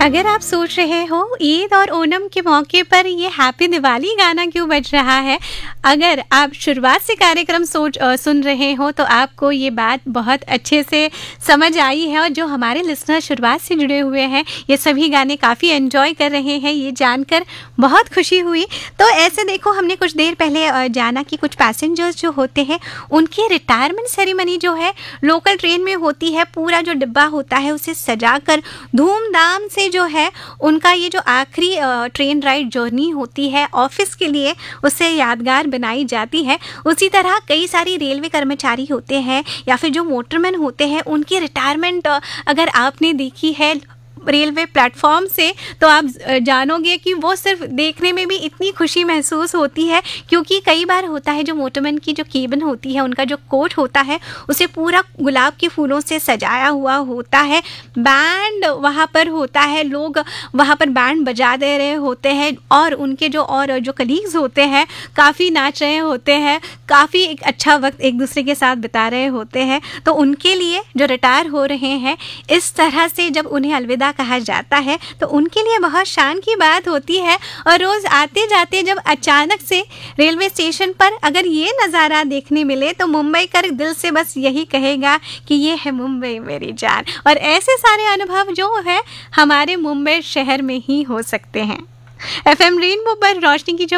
अगर आप सोच रहे हो ईद और ओणम के मौके पर ये हैप्पी दिवाली गाना क्यों बज रहा है, अगर आप शुरुआत से कार्यक्रम सुन रहे हो तो आपको ये बात बहुत अच्छे से समझ आई है। और जो हमारे लिसनर शुरुआत से जुड़े हुए हैं ये सभी गाने काफ़ी एंजॉय कर रहे हैं, ये जानकर बहुत खुशी हुई। तो ऐसे देखो, हमने कुछ देर पहले जाना कि कुछ पैसेंजर्स जो होते हैं उनकी रिटायरमेंट सेरेमनी जो है लोकल ट्रेन में होती है। पूरा जो डिब्बा होता है उसे सजाकर धूमधाम से जो है उनका ये जो आखिरी ट्रेन राइड जर्नी होती है ऑफिस के लिए, उससे यादगार बनाई जाती है। उसी तरह कई सारी रेलवे कर्मचारी होते हैं या फिर जो मोटरमैन होते हैं उनकी रिटायरमेंट अगर आपने देखी है रेलवे प्लेटफॉर्म से तो आप जानोगे कि वो सिर्फ देखने में भी इतनी खुशी महसूस होती है, क्योंकि कई बार होता है जो मोटरमैन की जो केबिन होती है उनका जो कोच होता है उसे पूरा गुलाब के फूलों से सजाया हुआ होता है। बैंड वहाँ पर होता है, लोग वहाँ पर बैंड बजा दे रहे होते हैं और उनके जो कलीग्स होते हैं काफ़ी नाच रहे होते हैं, काफ़ी एक अच्छा वक्त एक दूसरे के साथ बिता रहे होते हैं। तो उनके लिए जो रिटायर हो रहे हैं इस तरह से जब उन्हें अलविदा कहा जाता है तो उनके लिए बहुत शान की बात होती है। और रोज़ आते जाते जब अचानक से रेलवे स्टेशन पर अगर ये नज़ारा देखने मिले तो मुंबई का दिल से बस यही कहेगा कि ये है मुंबई मेरी जान। और ऐसे सारे अनुभव जो है हमारे मुंबई शहर में ही हो सकते हैं। एफएम रेनबो पर रोशनी की जो